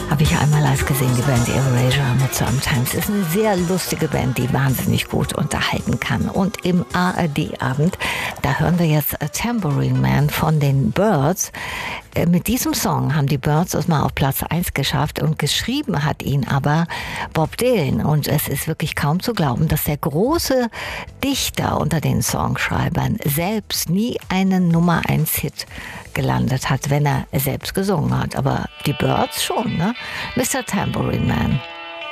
Habe ich einmal live gesehen, die Band Erasure mit Sometimes. Ist eine sehr lustige Band, die wahnsinnig gut unterhalten kann. Und im ARD-Abend, da hören wir jetzt A Tambourine Man von den Byrds. Mit diesem Song haben die Byrds es mal auf Platz 1 geschafft und geschrieben hat ihn aber Bob Dylan. Und es ist wirklich kaum zu glauben, dass der große Dichter unter den Songschreibern selbst nie einen Nummer-1-Hit gelandet hat, wenn er selbst gesungen hat. Aber die Byrds schon, ne? Mr. Tambourine Man.